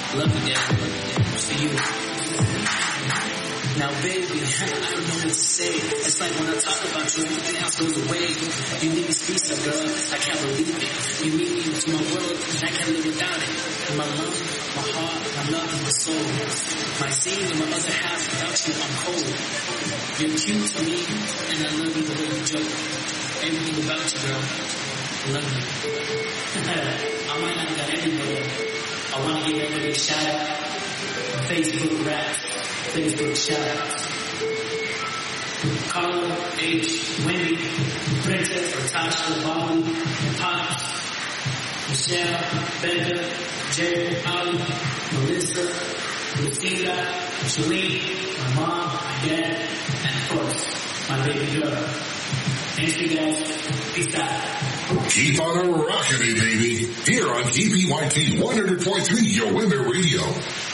Love you, Dad. For you. Now, baby, I don't know what to say. It's like when I talk about you, everything else goes away. You leave me speechless, girl. I can't believe it. You mean me into my world, and I can't live without it. In my love, my heart, my love, and my soul. My scene and my other half, without you, I'm cold. You're cute to me, and I love you the way you joke. Everything about you, girl. I love you. I might not got everybody. I want to give everybody a shout out. Facebook rap. Facebook shout-outs. Carla, H, Wendy, Princess, Natasha, Bobby, Pops, Michelle, Becca, Jerry, Ali, Melissa, Lucina, Shalene, my mom, my dad, and of course, my baby girl. Thanks you guys. Peace out. Keep on rocking it, baby. Here on KPYT 100.3 Your Women Radio.